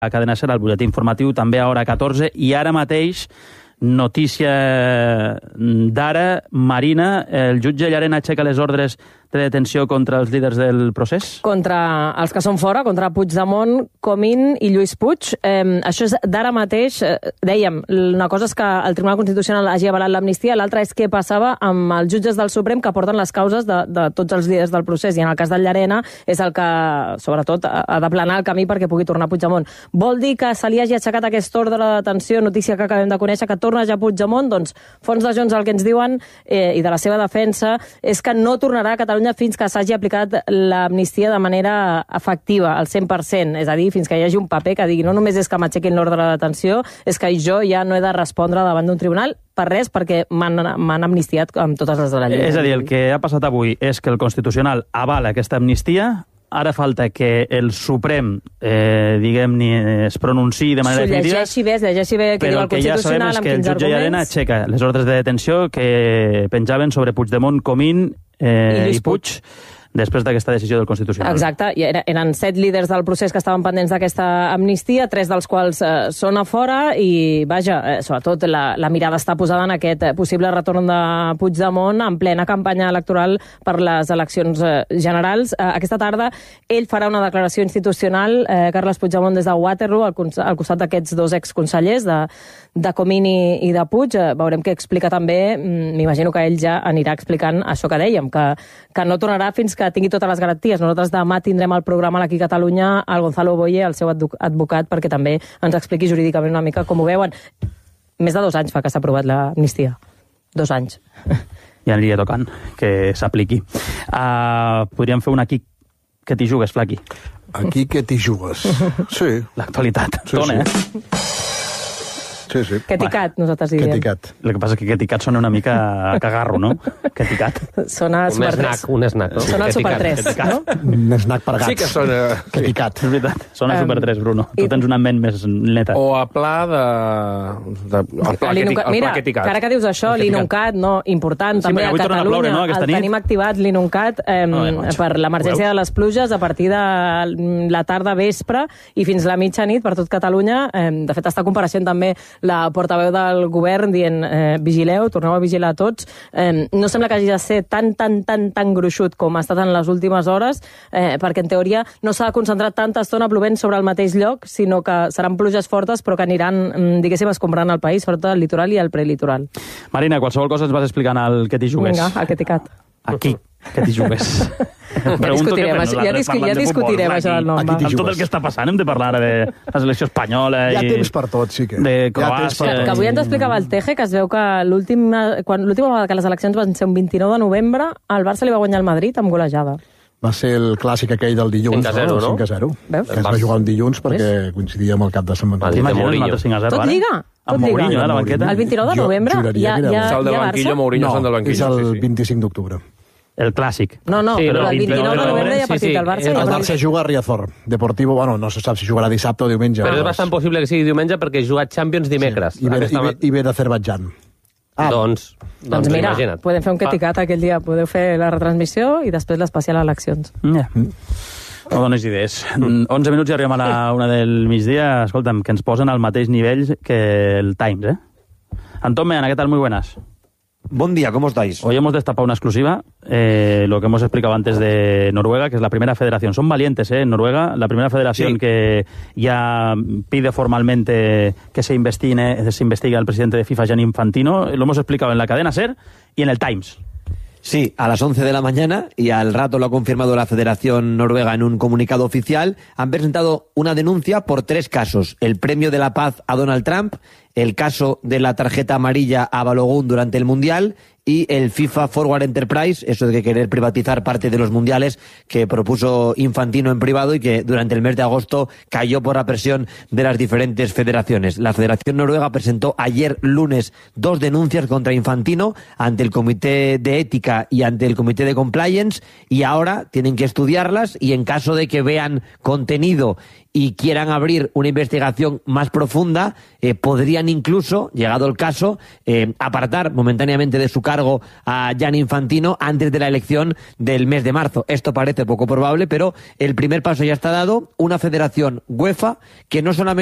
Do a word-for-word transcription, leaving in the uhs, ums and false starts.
a Cadena Ser, al butlletí informatiu, també a hora catorze, i ara mateix, notícia d'ara, Marina, el jutge Llarena aixeca les ordres de detenció contra els líders del procés? Contra els que són fora, contra Puigdemont, Comín i Lluís Puig. Eh, això és d'ara mateix. Eh, dèiem, una cosa és que el Tribunal Constitucional hagi avalat l'amnistia, l'altra és què passava amb els jutges del Suprem que porten les causes de, de tots els líders del procés, i en el cas del Llarena és el que, sobretot, ha de planar el camí perquè pugui tornar Puigdemont. Vol dir que se li hagi aixecat aquest ordre de detenció, notícia que acabem de conèixer, que torna ja Puigdemont? Doncs fons de Junts el que ens diuen, eh, i de la seva defensa, és que no tornarà a Catalunya fins que s'hagi aplicat l'amnistia de manera efectiva, al cent per cent. És a dir, fins que hi hagi un paper que digui no només és que m'aixequin l'ordre de detenció, és que jo ja no he de respondre davant d'un tribunal per res, perquè m'han amnistiat amb totes les de la llei. És a dir, el que ha passat avui és que el Constitucional avala aquesta amnistia. Ara falta que el Suprem, eh, diguem-ne, es pronunciï de manera definitiva. Llegeixi bé, llegeixi bé què diu el Constitucional, amb quins arguments. Però el que ja sabem és que el jutge Llarena aixeca les ordres de detenció que penjaven sobre Puigdemont, Comín eh, i, i Puig, després d'aquesta decisió del Constitucional. Exacte, i eren set líders del procés que estaven pendents d'aquesta amnistia, tres dels quals eh, són a fora, i, vaja, eh, sobretot la, la mirada està posada en aquest possible retorn de Puigdemont en plena campanya electoral per les eleccions eh, generals. Eh, aquesta tarda ell farà una declaració institucional, eh, Carles Puigdemont, des de Waterloo, al, al costat d'aquests dos exconsellers, de, de Comín i, i de Puig. Eh, veurem què explica també. M'imagino que ell ja anirà explicant això que dèiem, que, que no tornarà fins que que tingui totes les garanties. Nosaltres demà tindrem al programa aquí a Catalunya el Gonzalo Boye, el seu advocat, perquè també ens expliqui jurídicament una mica com ho veuen. Més de dos anys fa que s'ha aprovat l'amnistia. Dos anys. Ja aniria tocant que s'apliqui. Uh, podríem fer un aquí que t'hi jugues, Flaqui. Aquí que t'hi jugues. Sí. L'actualitat. Sí, Tona, sí. eh? Sí, sí. Queticat, nosaltres diríem. Queticat. El que passa és que queticat sona una mica a cagarro, no? Queticat. Sona un Super snack, un snack. No? Sona el Super tres, no? Un snack per gats. Sí que sona... Queticat. És veritat, sona Um, Super tres, Bruno. Tu tens una ment més neta. O a pla de... de el pla queticat. Mira, que ara que dius això, l'Inuncat, no, important, Sí, també perquè a avui torna a Catalunya, ploure, no, aquesta el nit? tenim activat l'Inuncat eh, Ai, macho. per l'emergència de les pluges a partir de la tarda vespre i fins la mitjanit per tot Catalunya. Eh, de fet, està compareixent també la portaveu del govern dient eh, vigileu, torneu a vigilar tots. Eh, no sembla que hagi de ser tan, tan, tan, tan gruixut com ha estat en les últimes hores, eh, perquè en teoria no s'ha de concentrar tanta estona plovent sobre el mateix lloc, sinó que seran pluges fortes però que aniran, diguéssim, escombrant el país, sobretot el litoral i el prelitoral. Marina, qualsevol cosa ens vas explicant al que t'hi jugues. Vinga, al Queticat. Aquí, que t'hi jugues. Ja discutirem, això, ja, discu ja discutirem això del nom. Amb tot el que està passant hem de parlar ara de la selecció espanyola Hi ha i temps per tot, sí que. de Hi ha temps Croàcia. per Que, tot. que avui ens explicava el Teje, que es veu que l'última vegada que les eleccions van ser un vint-i-nou de novembre, el Barça li va guanyar el Madrid amb golejada. Va ser el clàssic aquell del dilluns, cinc a zero, no? cinc a zero. Veus? Que es va jugar un dilluns perquè coincidia amb el cap de setmana. Madrid. T'imagines Mourinho. un altre cinc a zero Tot ara? lliga, tot Amb Mourinho, lliga. eh, a la banqueta. El vint-i-nou de Jo novembre juraria hi ha, que era hi ha, El de hi ha banquillo, Barça? Mourinho No, són del banquillo. és el sí, sí. vint-i-cinc d'octubre. El clàssic. No, no, Sí, però però el el vint-i-nou de vint-i-nou novembre hi ha sí, partit sí, del Barça. el i El el Barça juga a Riazor. Deportivo, bueno, no se sap si jugarà dissabte o diumenge. Però és bastant possible que sigui diumenge perquè he jugat Champions dimecres. I ve, Aquesta i ve, i ve d'Azerbaidjan. Ah, doncs, Doncs doncs mira, imagina't. podem fer un queticat aquell dia, podeu fer la retransmissió i després l'especial eleccions. Ja. No dones idees. onze minuts i arribem a la una del migdia. Escolta'm, que ens posen al mateix nivell que el Times, ¿eh? Antón Meana, ¿qué tal? Muy buenas. Buen día, ¿cómo estáis? Hoy hemos destapado una exclusiva, eh, lo que hemos explicado antes de Noruega, que es la primera federación. Son valientes, ¿eh? En Noruega, la primera federación Sí. que ya pide formalmente que se investigue, se investigue al presidente de FIFA, Gianni Infantino. Lo hemos explicado en la cadena SER y en el Times. Sí, a las once de la mañana, y al rato lo ha confirmado la Federación Noruega en un comunicado oficial, han presentado una denuncia por tres casos. El premio de la paz a Donald Trump, el caso de la tarjeta amarilla a Balogun durante el Mundial y el FIFA Forward Enterprise, eso de querer privatizar parte de los mundiales que propuso Infantino en privado y que durante el mes de agosto cayó por la presión de las diferentes federaciones. La Federación Noruega presentó ayer lunes dos denuncias contra Infantino ante el Comité de Ética y ante el Comité de Compliance y ahora tienen que estudiarlas y en caso de que vean contenido y quieran abrir una investigación más profunda, eh, podrían incluso, llegado el caso, eh, apartar momentáneamente de su cargo a Gianni Infantino antes de la elección del mes de marzo. Esto parece poco probable, pero el primer paso ya está dado. Una federación UEFA que no solamente